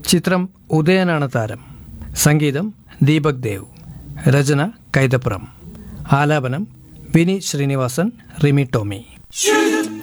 ചിത്രം ഉദയനാണ് താരം. സംഗീതം ദീപക് ദേവ്. രചന കൈതപ്പുറം. ആലാപനം വിനി ശ്രീനിവാസൻ, റിമി ടോമി.